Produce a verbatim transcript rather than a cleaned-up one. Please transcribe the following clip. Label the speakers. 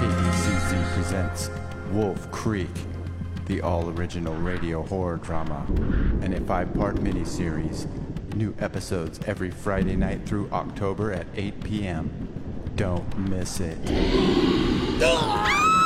Speaker 1: B C C presents Wolf Creek, the all-original radio horror drama, and a five-part miniseries. New episodes every Friday night through October at eight p.m. Don't miss it.